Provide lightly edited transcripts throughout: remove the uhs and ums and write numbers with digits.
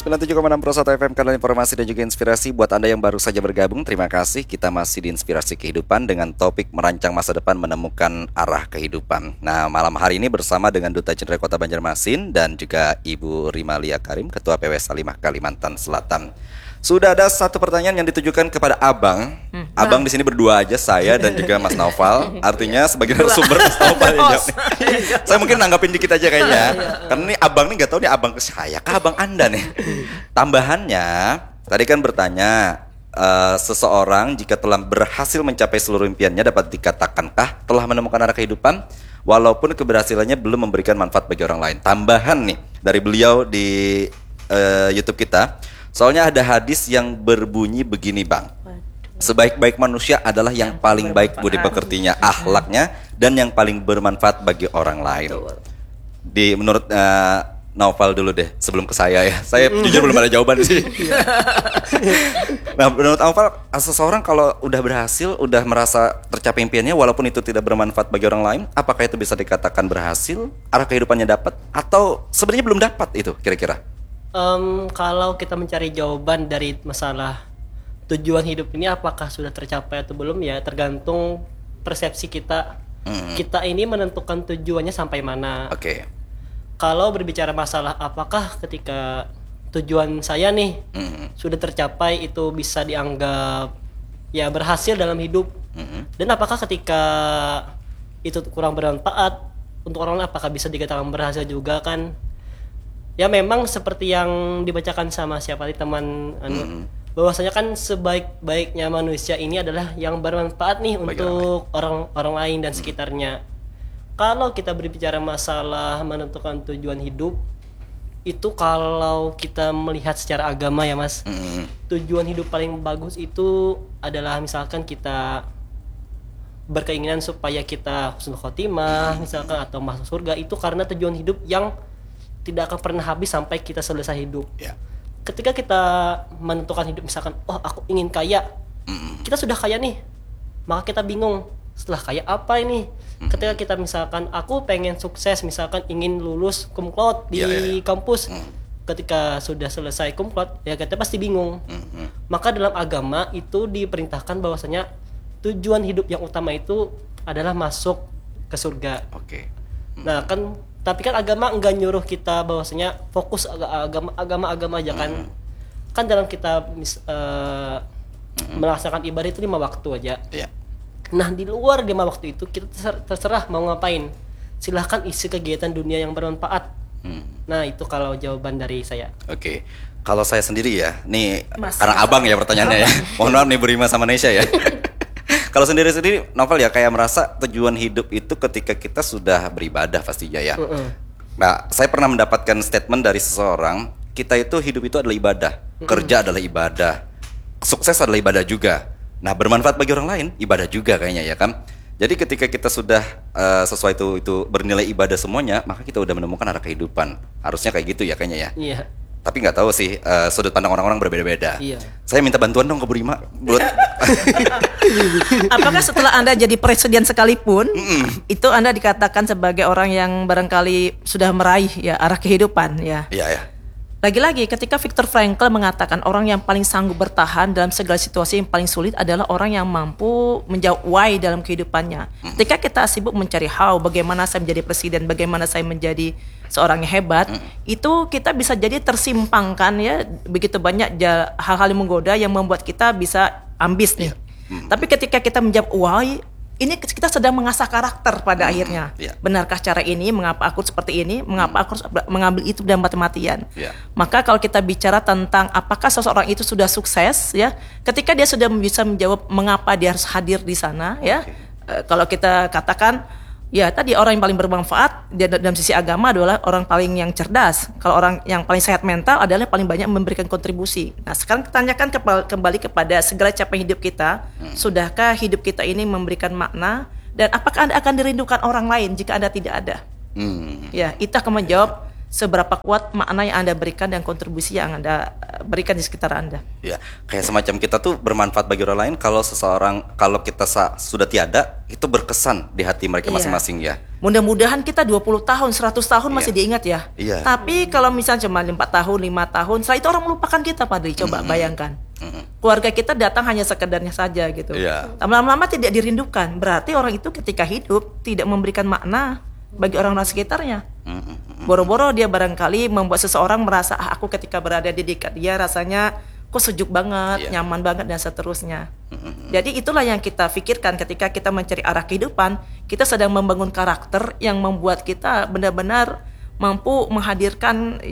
97,6 Pro 1 FM, kanal informasi dan juga inspirasi. Buat Anda yang baru saja bergabung, terima kasih. Kita masih di Inspirasi Kehidupan dengan topik merancang masa depan, menemukan arah kehidupan. Nah, malam hari ini bersama dengan Duta Cendera Kota Banjarmasin dan juga Ibu Rimalia Karim, Ketua PW Salimah Kalimantan Selatan. Sudah ada satu pertanyaan yang ditujukan kepada Abang. Abang di sini berdua aja, saya dan juga Mas Naufal. Artinya sebagai narasumber Mas Naufal yang jawab. Saya mungkin nanggapin dikit aja kayaknya. Karena ini Abang nih nggak tahu nih Abang ke saya kah Abang Anda nih. Tambahannya, tadi kan bertanya seseorang jika telah berhasil mencapai seluruh impiannya dapat dikatakankah telah menemukan arah kehidupan walaupun keberhasilannya belum memberikan manfaat bagi orang lain. Tambahan nih dari beliau di YouTube kita. Soalnya ada hadis yang berbunyi begini, Bang. Sebaik-baik manusia adalah yang paling baik budi pekertinya, akhlaknya, dan yang paling bermanfaat bagi orang lain. Menurut Naufal dulu deh, sebelum ke saya ya. Saya jujur belum ada jawaban sih. Nah, menurut Naufal, seseorang kalau udah berhasil, udah merasa tercapai impiannya, walaupun itu tidak bermanfaat bagi orang lain, apakah itu bisa dikatakan berhasil? Arah kehidupannya dapat? Atau sebenarnya belum dapat itu kira-kira? Kalau kita mencari jawaban dari masalah tujuan hidup ini apakah sudah tercapai atau belum, ya tergantung persepsi kita. Kita ini menentukan tujuannya sampai mana. Oke. Kalau berbicara masalah apakah ketika tujuan saya nih sudah tercapai, itu bisa dianggap ya berhasil dalam hidup. Dan apakah ketika itu kurang bermanfaat untuk orang lain, apakah bisa dikatakan berhasil juga kan? Ya memang seperti yang dibacakan sama siapa tadi teman bahwasanya kan sebaik-baiknya manusia ini adalah yang bermanfaat nih bagi untuk orang lain dan sekitarnya. Kalau kita berbicara masalah menentukan tujuan hidup, itu kalau kita melihat secara agama ya Mas, tujuan hidup paling bagus itu adalah misalkan kita berkeinginan supaya kita husnul khotimah misalkan atau masuk surga, itu karena tujuan hidup yang tidak akan pernah habis sampai kita selesai hidup. Ketika kita menentukan hidup misalkan, oh aku ingin kaya, kita sudah kaya nih, maka kita bingung setelah kaya apa ini. Ketika kita misalkan aku pengen sukses, misalkan ingin lulus kumlot di kampus, ketika sudah selesai kumlot ya kita pasti bingung. Maka dalam agama itu diperintahkan bahwasanya tujuan hidup yang utama itu adalah masuk ke surga. Nah kan, tapi kan agama enggak nyuruh kita bahwasanya fokus agama aja kan. Kan dalam kita melaksanakan ibadah itu 5 waktu aja. Nah di luar 5 waktu itu kita terserah mau ngapain. Silahkan isi kegiatan dunia yang bermanfaat. Nah itu kalau jawaban dari saya. Kalau saya sendiri ya, nih karena Abang ya pertanyaannya ya. Mohon maaf nih Burima sama Nesya ya. Kalau sendiri Novel ya kayak merasa tujuan hidup itu ketika kita sudah beribadah pastinya ya. Nah, saya pernah mendapatkan statement dari seseorang, kita itu hidup itu adalah ibadah, kerja adalah ibadah, sukses adalah ibadah juga. Nah, bermanfaat bagi orang lain ibadah juga kayaknya ya kan. Jadi ketika kita sudah sesuai itu bernilai ibadah semuanya, maka kita udah menemukan arah kehidupan. Harusnya kayak gitu ya kayaknya ya. Iya. Tapi nggak tahu sih, sudut pandang orang-orang berbeda-beda. Saya minta bantuan dong ke Bu Rima. Apakah setelah Anda jadi presiden sekalipun, itu Anda dikatakan sebagai orang yang barangkali sudah meraih ya arah kehidupan ya? Iya. Lagi-lagi ketika Viktor Frankl mengatakan orang yang paling sanggup bertahan dalam segala situasi yang paling sulit adalah orang yang mampu menjawab why dalam kehidupannya. Ketika kita sibuk mencari how, bagaimana saya menjadi presiden, bagaimana saya menjadi seorang yang hebat, itu kita bisa jadi tersimpangkan ya, begitu banyak hal-hal yang menggoda yang membuat kita bisa ambis nih. Tapi ketika kita menjawab why, ini kita sedang mengasah karakter pada akhirnya. Benarkah cara ini? Mengapa aku seperti ini? Mengapa aku harus mengambil itu dan mati-matian? Maka kalau kita bicara tentang apakah seseorang itu sudah sukses, ya, ketika dia sudah bisa menjawab mengapa dia harus hadir di sana, ya. Kalau kita katakan, ya tadi orang yang paling bermanfaat dalam sisi agama adalah orang paling yang cerdas. Kalau orang yang paling sehat mental adalah paling banyak memberikan kontribusi. Nah sekarang kita tanyakan kembali kepada segala capaian hidup kita. Sudahkah hidup kita ini memberikan makna? Dan apakah Anda akan dirindukan orang lain jika Anda tidak ada? Ya, itu akan menjawab seberapa kuat makna yang Anda berikan dan kontribusi yang Anda berikan di sekitar Anda. Ya, kayak semacam kita tuh bermanfaat bagi orang lain kalau kita sudah tiada, itu berkesan di hati mereka Iya. masing-masing ya. Mudah-mudahan kita 20 tahun, 100 tahun masih Iya. diingat ya. Iya. Tapi kalau misalnya cuma 4 tahun, 5 tahun, setelah itu orang melupakan kita, Padri. Coba bayangkan. Keluarga kita datang hanya sekedarnya saja gitu. Iya. Lama-lama tidak dirindukan. Berarti orang itu ketika hidup tidak memberikan makna bagi orang-orang sekitarnya. Boro-boro dia barangkali membuat seseorang merasa, aku ketika berada di dekat dia rasanya kok sejuk banget, Iya. nyaman banget dan seterusnya. Jadi itulah yang kita pikirkan ketika kita mencari arah kehidupan, kita sedang membangun karakter yang membuat kita benar-benar mampu menghadirkan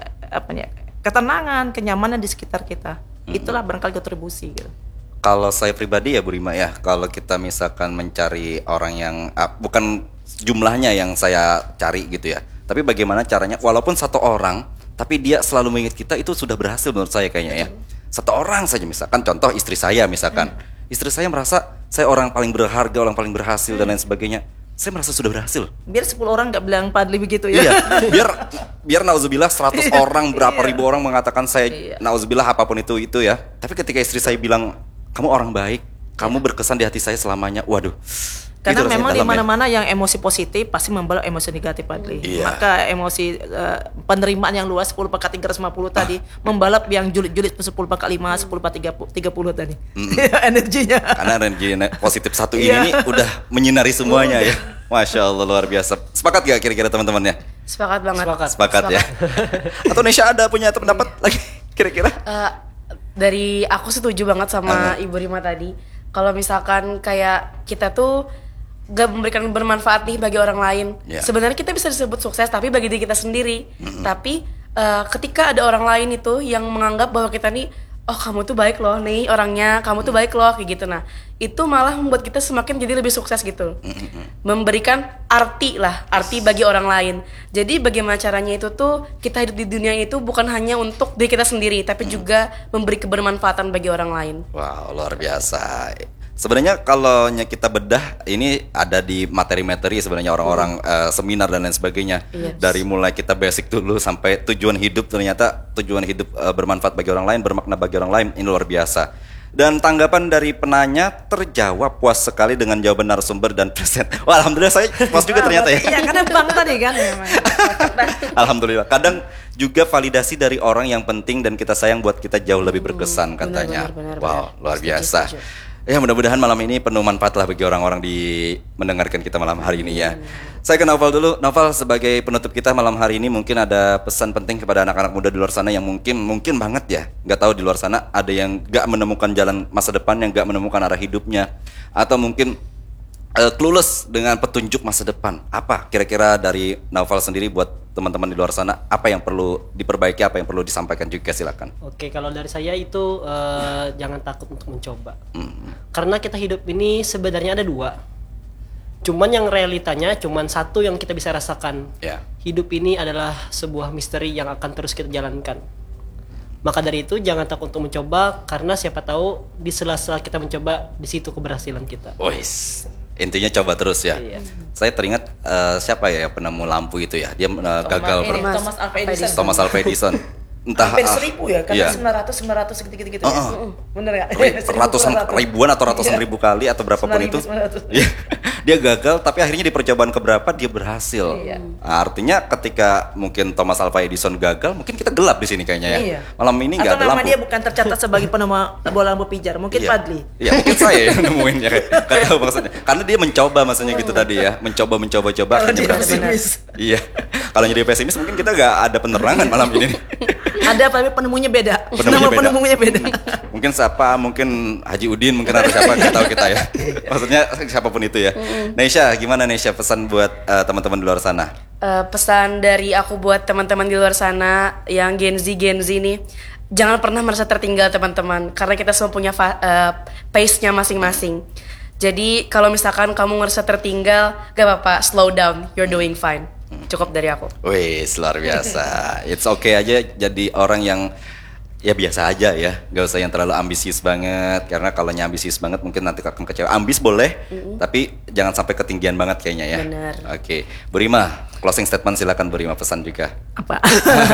ketenangan, kenyamanan di sekitar kita. Itulah barangkali kontribusi gitu. Kalau saya pribadi ya Bu Rima ya, kalau kita misalkan mencari orang yang bukan jumlahnya yang saya cari gitu ya, tapi bagaimana caranya, walaupun satu orang, tapi dia selalu mengingat kita, itu sudah berhasil menurut saya kayaknya ya. Satu orang saja misalkan, contoh istri saya misalkan, istri saya merasa saya orang paling berharga, orang paling berhasil dan lain sebagainya, saya merasa sudah berhasil. Biar 10 orang nggak bilang Padli begitu ya. Iya, biar nauzubillah 100 orang, berapa ribu orang mengatakan saya nauzubillah apapun itu ya. Tapi ketika istri saya bilang, kamu orang baik, kamu berkesan di hati saya selamanya. Waduh. Karena itu rasanya memang di dalam ya. mana-mana yang emosi positif pasti membawa emosi negatif, Padli. Iya. Maka emosi penerimaan yang luas 10 pekat 350 tadi membalap yang julid-julid 10 pekat 5, 10 pekat 30 tadi. Energinya. Karena energi positif satu ini Iya. nih udah menyinari semuanya ya. Masya Allah, luar biasa. Sepakat gak kira-kira teman-temannya? Sepakat banget. Sepakat ya. Atau Nesha ada punya pendapat lagi kira-kira? Dari aku setuju banget sama Ibu Rima tadi. Kalau misalkan kayak kita tuh gak memberikan bermanfaat nih bagi orang lain. Yeah. Sebenarnya kita bisa disebut sukses tapi bagi diri kita sendiri. Tapi ketika ada orang lain itu yang menganggap bahwa kita nih, oh kamu tuh baik loh nih orangnya, kamu tuh baik loh kayak gitu. Nah itu malah membuat kita semakin jadi lebih sukses gitu. Memberikan arti bagi orang lain. Jadi bagaimana caranya itu tuh kita hidup di dunia itu bukan hanya untuk diri kita sendiri, tapi juga memberi kebermanfaatan bagi orang lain. Wow, luar biasa. Sebenarnya kalau kita bedah, ini ada di materi-materi sebenarnya orang-orang seminar dan lain sebagainya. Yes. Dari mulai kita basic dulu sampai tujuan hidup, ternyata tujuan hidup bermanfaat bagi orang lain, bermakna bagi orang lain, ini luar biasa. Dan tanggapan dari penanya terjawab puas sekali dengan jawaban narasumber dan present. Wah, alhamdulillah saya puas juga ternyata ya. Iya, karena bang tadi kan. Alhamdulillah. Kadang juga validasi dari orang yang penting dan kita sayang buat kita jauh lebih berkesan katanya. benar, Wow, luar Setuju, biasa. setuju. Ya mudah-mudahan malam ini penuh manfaat lah bagi orang-orang di mendengarkan kita malam hari ini ya. Saya ke Naufal dulu. Naufal, sebagai penutup kita malam hari ini, mungkin ada pesan penting kepada anak-anak muda di luar sana yang mungkin banget ya, nggak tahu di luar sana ada yang nggak menemukan jalan masa depan, yang nggak menemukan arah hidupnya, atau mungkin clueless dengan petunjuk masa depan. Apa kira-kira dari Naufal sendiri buat teman-teman di luar sana, apa yang perlu diperbaiki, apa yang perlu disampaikan juga, silakan. Oke, kalau dari saya itu jangan takut untuk mencoba. Karena kita hidup ini sebenarnya ada dua. Cuman yang realitanya cuman satu yang kita bisa rasakan. Ya. Hidup ini adalah sebuah misteri yang akan terus kita jalankan. Maka dari itu jangan takut untuk mencoba, karena siapa tahu di sela-sela kita mencoba, di situ keberhasilan kita. Wis, intinya coba terus ya. Iya. Saya teringat seriapa ya penemu lampu itu ya, dia gagal Thomas Alva Edison. Thomas Alva Edison. Entah Hampir 1000 ya, iya. karena 900 gitu-gitu ya. Bener nggak? Ratusan ribuan atau ratusan ribu kali atau berapapun itu. 9.900. Iya. Dia gagal, tapi akhirnya di percobaan keberapa dia berhasil. Iya. Nah, artinya ketika mungkin Thomas Alva Edison gagal, mungkin kita gelap di sini kayaknya ya. Iya. Malam ini nggak Atau ada nama lampu. dia bukan tercatat sebagai penemu bola lampu pijar, mungkin Iya. Padli. Iya, mungkin saya yang nemuin ya. Nggak tahu maksudnya. Karena dia mencoba maksudnya gitu tadi ya. Mencoba Kalau akhirnya dia berhasil. pesimis. Iya. Kalau jadi pesimis mungkin kita nggak ada penerangan malam ini nih. Ada tapi penemunya beda. Penemunya Nama beda. penemunya beda. Mungkin siapa, mungkin Haji Udin, mungkin ada siapa, nggak tahu kita ya. Maksudnya siapapun itu ya. Nesha, gimana Nesha pesan buat teman-teman di luar sana? Pesan dari aku buat teman-teman di luar sana yang Gen Z nih, jangan pernah merasa tertinggal teman-teman, karena kita semua punya pace-nya masing-masing. Jadi kalau misalkan kamu ngerasa tertinggal, gak apa-apa, slow down, you're doing fine. Cukup dari aku. Wih, luar biasa. It's okay aja jadi orang yang Ya biasa aja ya, nggak usah yang terlalu ambisius banget. Karena kalau ambisius banget mungkin nanti akan kecewa. Ambis boleh, tapi jangan sampai ketinggian banget kayaknya ya. Bener. Oke, Bu Rima, closing statement silakan Bu Rima, pesan juga. Apa?